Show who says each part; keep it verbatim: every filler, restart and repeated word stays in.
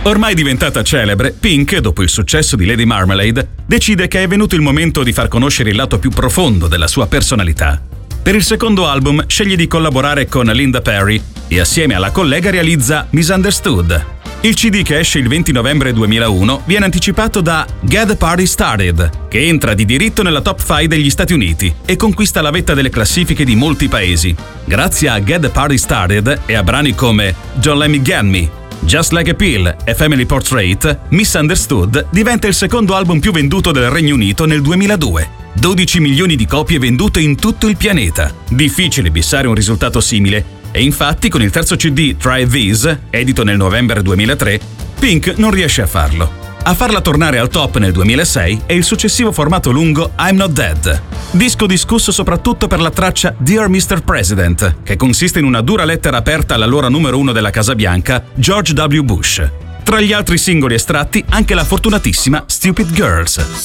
Speaker 1: Ormai diventata celebre, Pink, dopo il successo di Lady Marmalade, decide che è venuto il momento di far conoscere il lato più profondo della sua personalità. Per il secondo album sceglie di collaborare con Linda Perry e assieme alla collega realizza Misunderstood. Il C D che esce il venti novembre duemilauno viene anticipato da Get the Party Started, che entra di diritto nella top cinque degli Stati Uniti e conquista la vetta delle classifiche di molti paesi. Grazie a Get the Party Started e a brani come Don't Let Me Get Me, Just Like a Pill e Family Portrait, Misunderstood diventa il secondo album più venduto del Regno Unito nel duemiladue. dodici milioni di copie vendute in tutto il pianeta. Difficile bissare un risultato simile, e infatti con il terzo C D Try This, edito nel novembre duemilatré, Pink non riesce a farlo. A farla tornare al top nel duemilasei è il successivo formato lungo I'm Not Dead, disco discusso soprattutto per la traccia Dear mister President, che consiste in una dura lettera aperta all'allora numero uno della Casa Bianca, George W. Bush. Tra gli altri singoli estratti anche la fortunatissima Stupid Girls.